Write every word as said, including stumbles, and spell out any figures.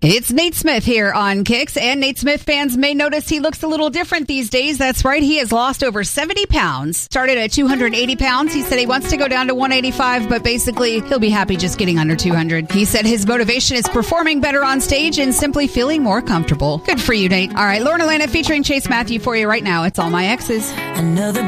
It's Nate Smith here on Kicks, and Nate Smith fans may notice he looks a little different these days. That's right, he has lost over seventy pounds. Started at two hundred eighty pounds. He said he wants to go down to one eighty-five, but basically he'll be happy just getting under two hundred. He said his motivation is performing better on stage and simply feeling more comfortable. Good for you, Nate. All right, Lorna Lana featuring Chase Matthew for you right now. It's All My Exes. Another